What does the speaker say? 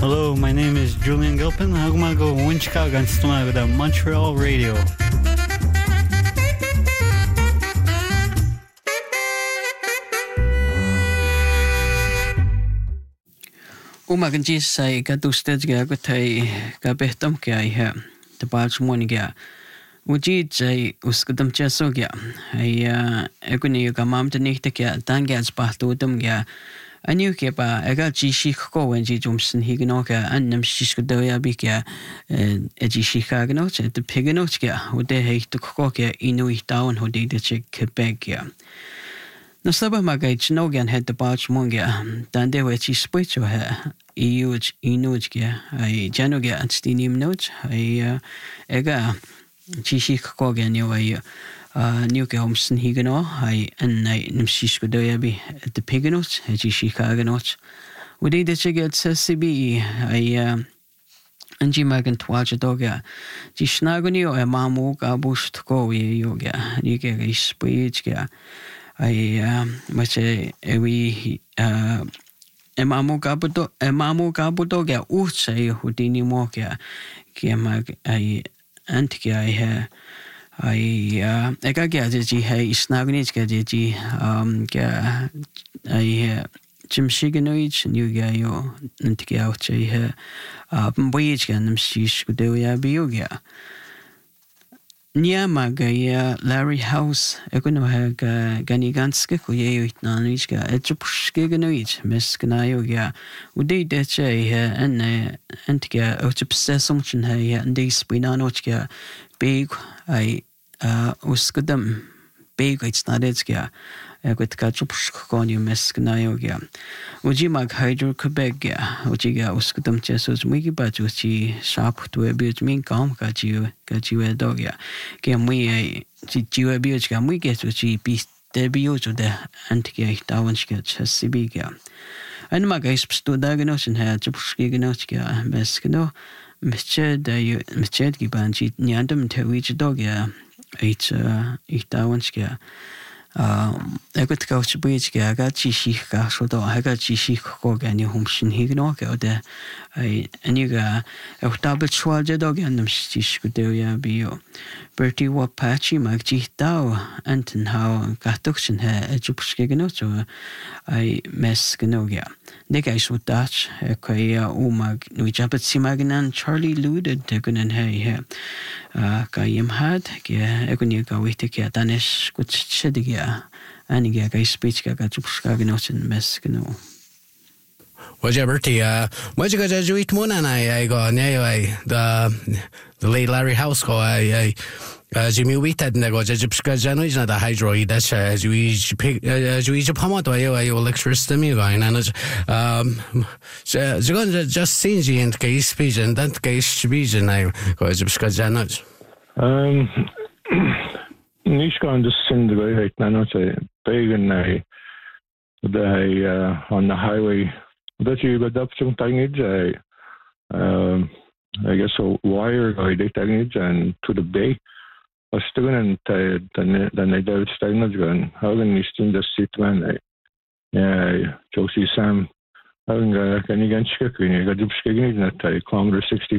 Hello, my name is Julian Gilpin. Hagumago Winchikagan Stamaga Montreal Radio. Umaganji sai ka dusted ga gutai ka behtam kya hai the baj morning ga uji jai uskadam chaso ga ai ekuni ga mamta nikta kya dan ga spahtu dum ga aniu ke ba ega ji shi ko wen ji jumsen higno ga annam shishku do ya bi ga ji shi ka gno che the pigno ga ude he to ko ga inu I down hodi de che kebeg ga na saba magaj no gan het de bach monga dan de we chi spich ha iuj inuj ga ai jano ga anstinim noj ai ega chi shi ko ga ne ai new ga homsen higno ai an nei nim shishku do ya bi de pignos chi shi ka gnoch we de che get cb ai anji magan twaja doga ji snagoni o mamu ga bust ko yoga ni ga spich ga ai mache we emamu gabudo ga uche hudini mo ga mag ai anti ai ega ga ji hai snagni ga ji ga ai chimshiganoich new ga yo anti ga uche boyich ga namshish gudo ya bioga Nia magaya Larry House egono ga gani ganske ko ye itnanish ga etpushke ganoich mes gnayo ga ude de che an antga otpsesumchen ha ande spinanoch ga big ai uskadam big it's not it's ga gut ka chupshko ni mes gnayo ga uji mag hydro Quebec ga uji ga uskadam chesos migi ba chi sharp to a bit min kam ga ji dog ya ke mui ji bi ga mui get ji bi de bi jo de antige dawanch ga chesibi ga an mag is sto da gnos ha chupshke gnos ga mes gno meche gi ban ji nyandam te wi dog ya ich dawanch ga egot couch bridge ga chi shi ga so do ha ga chi shi ko ga ni humshin higno ga de ai aniga double swal je dog and shi shi do ya bio bertie wa patchy mag ji dau anten how gatuchen ha jupske gno so ai mes gno ga de ga so dach ko ya mag nu jabat simagnan Charlie Luded de gunen he ga yim had ga eguni ga wite ga danish gut chediga Aniga ga speech ga jupska gno chen mes gno Wajaberti what you got to do it mona I go anyway the late Larry House go I Jimmy Wheathead nego jupska jano is not a hydro that's as we pamato I electricity mi going and just seems you and ga speech and that ga speech and I go jupska jano Nish going to send the way now not a big and on the highway that you got up some tangage I guess a wire guy tangage and to the bay I still and then I doubt stagnant gun having this in the seat man Josie Sam having a can you get chicken you got to skiing that Congress 60